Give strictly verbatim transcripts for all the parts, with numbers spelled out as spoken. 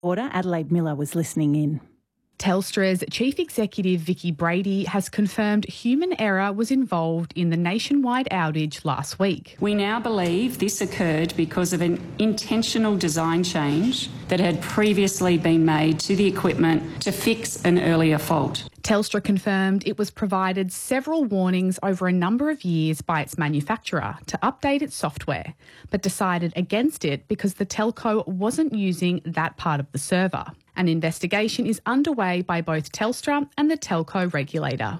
Order, Adelaide Miller was listening in. Telstra's Chief Executive Vicky Brady has confirmed human error was involved in the nationwide outage last week. We now believe this occurred because of an intentional design change that had previously been made to the equipment to fix an earlier fault. Telstra confirmed it was provided several warnings over a number of years by its manufacturer to update its software, but decided against it because the telco wasn't using that part of the server. An investigation is underway by both Telstra and the telco regulator.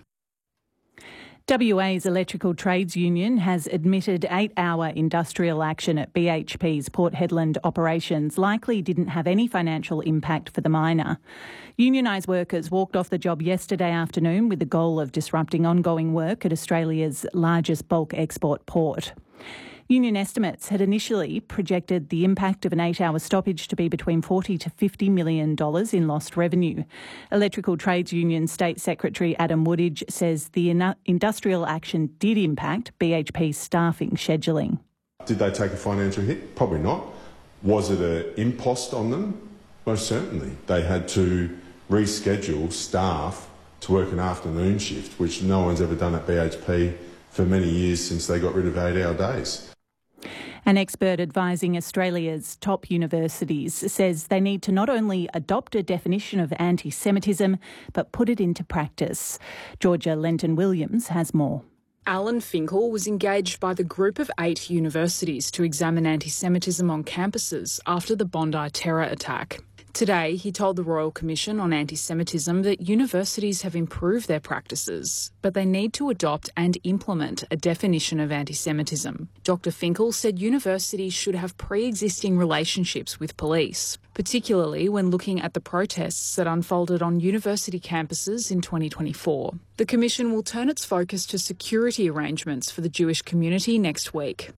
W A's Electrical Trades Union has admitted eight-hour industrial action at B H P's Port Hedland operations likely didn't have any financial impact for the miner. Unionised workers walked off the job yesterday afternoon with the goal of disrupting ongoing work at Australia's largest bulk export port. Union estimates had initially projected the impact of an eight-hour stoppage to be between forty to fifty million dollars in lost revenue. Electrical Trades Union State Secretary Adam Woodidge says the in- industrial action did impact B H P's staffing scheduling. Did they take a financial hit? Probably not. Was it an impost on them? Most certainly. They had to reschedule staff to work an afternoon shift, which no one's ever done at B H P for many years since they got rid of eight-hour days. An expert advising Australia's top universities says they need to not only adopt a definition of anti-Semitism, but put it into practice. Georgia Lenton-Williams has more. Alan Finkel was engaged by the group of eight universities to examine anti-Semitism on campuses after the Bondi terror attack. Today, he told the Royal Commission on Anti-Semitism that universities have improved their practices, but they need to adopt and implement a definition of anti-Semitism. Doctor Finkel said universities should have pre-existing relationships with police, particularly when looking at the protests that unfolded on university campuses in twenty twenty-four. The Commission will turn its focus to security arrangements for the Jewish community next week.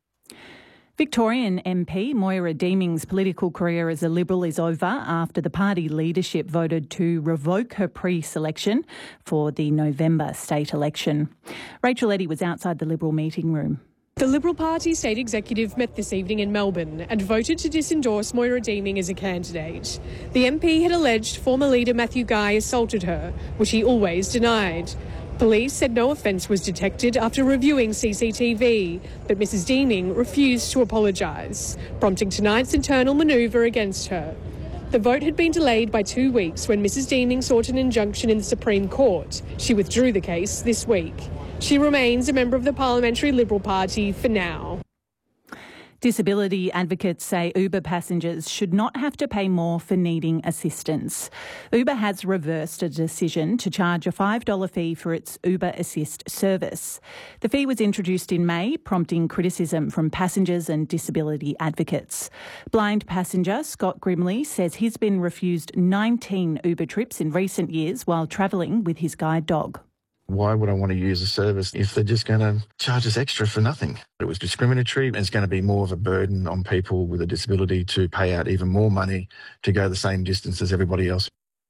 Victorian M P Moira Deeming's political career as a Liberal is over after the party leadership voted to revoke her pre-selection for the November state election. Rachel Eddy was outside the Liberal meeting room. The Liberal Party state executive met this evening in Melbourne and voted to disendorse Moira Deeming as a candidate. The M P had alleged former leader Matthew Guy assaulted her, which he always denied. Police said no offence was detected after reviewing C C T V, but Missus Deeming refused to apologise, prompting tonight's internal manoeuvre against her. The vote had been delayed by two weeks when Missus Deeming sought an injunction in the Supreme Court. She withdrew the case this week. She remains a member of the Parliamentary Liberal Party for now. Disability advocates say Uber passengers should not have to pay more for needing assistance. Uber has reversed a decision to charge a five dollars fee for its Uber Assist service. The fee was introduced in May, prompting criticism from passengers and disability advocates. Blind passenger Scott Grimley says he's been refused nineteen Uber trips in recent years while travelling with his guide dog. Why would I want to use a service if they're just going to charge us extra for nothing? It was discriminatory and it's going to be more of a burden on people with a disability to pay out even more money to go the same distance as everybody else.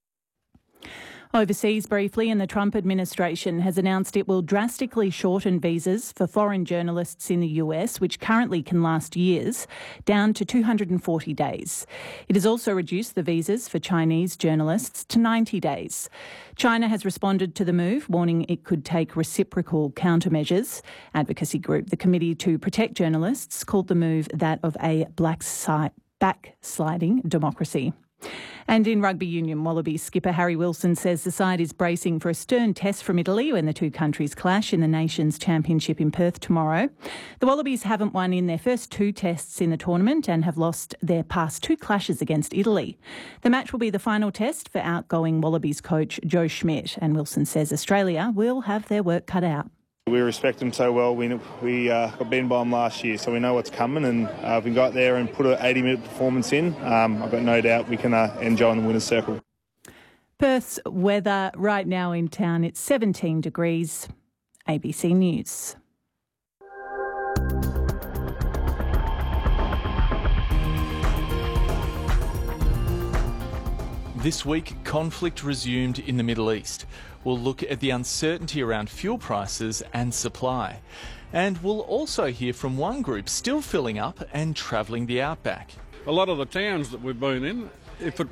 Overseas briefly, and the Trump administration has announced it will drastically shorten visas for foreign journalists in the U S, which currently can last years, down to two hundred forty days. It has also reduced the visas for Chinese journalists to ninety days. China has responded to the move, warning it could take reciprocal countermeasures. Advocacy group the Committee to Protect Journalists called the move that of a black si- backsliding democracy. And in rugby union, Wallabies skipper Harry Wilson says the side is bracing for a stern test from Italy when the two countries clash in the Nations Championship in Perth tomorrow. The Wallabies haven't won in their first two tests in the tournament and have lost their past two clashes against Italy. The match will be the final test for outgoing Wallabies coach Joe Schmidt, and Wilson says Australia will have their work cut out. We respect them so well. We we uh, got beaten by them last year, so we know what's coming. And uh, if we got there and put an eighty-minute performance in, um, I've got no doubt we can uh, enjoy in the winner's circle. Perth's weather right now in town, it's seventeen degrees. A B C News. This week, conflict resumed in the Middle East. We'll look at the uncertainty around fuel prices and supply. And we'll also hear from one group still filling up and travelling the outback. A lot of the towns that we've been in if it